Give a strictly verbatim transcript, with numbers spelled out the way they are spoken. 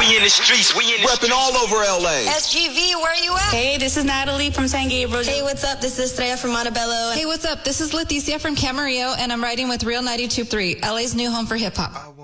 We in the streets, we in the Repping all over L A. S G V, where you at? Hey, this is Natalie from San Gabriel. Hey, what's up? This is Estrella from Montebello. Hey, what's up? This is Leticia from Camarillo, and I'm riding with Real ninety-two point three, L A's new home for hip-hop.